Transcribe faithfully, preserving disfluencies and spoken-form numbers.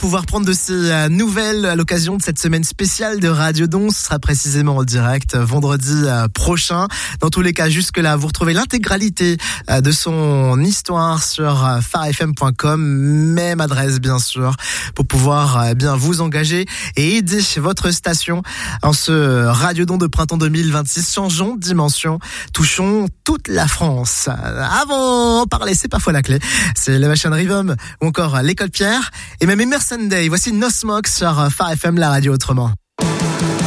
pouvoir prendre de ces nouvelles à l'occasion de cette semaine spéciale de Radio Don. Ce sera précisément en direct vendredi prochain. Dans tous les cas, jusque-là, vous retrouvez l'intégralité de son histoire sur phare f m point com. Même adresse, bien sûr, pour pouvoir eh bien vous engager et aider votre station en ce Radio Don de printemps deux mille vingt-six. Changeons de dimension, touchons toute la France. Avant de parler, c'est parfois la clé. C'est les machines Rhythm ou encore l'école Pierre et même Emerson Day. Voici No Smoke sur Phare F M, la radio autrement.